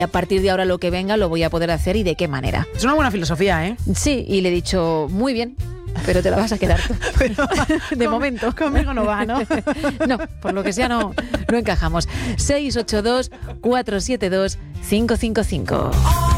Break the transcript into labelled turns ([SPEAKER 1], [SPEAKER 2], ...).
[SPEAKER 1] A partir de ahora lo que venga lo voy a poder hacer y de qué manera.
[SPEAKER 2] Es una buena filosofía, ¿eh?
[SPEAKER 1] Sí, y le he dicho, muy bien, pero te la vas a quedar tú.
[SPEAKER 2] Pero
[SPEAKER 1] de momento.
[SPEAKER 2] Conmigo no va, ¿no?
[SPEAKER 1] No, por lo que sea no encajamos. 682 472 555.